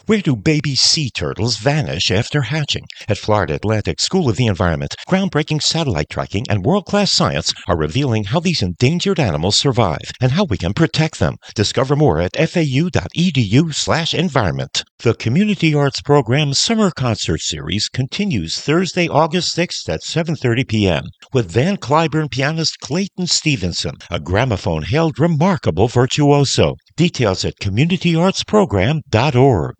Where do baby sea turtles vanish after hatching? At Florida Atlantic School of the Environment, groundbreaking satellite tracking and world-class science are revealing how these endangered animals survive and how we can protect them. Discover more at fau.edu/environment. The Community Arts Program Summer Concert Series continues Thursday, August 6th at 7:30 p.m. with Van Cliburn pianist Clayton Stevenson, a gramophone-hailed remarkable virtuoso. Details at communityartsprogram.org.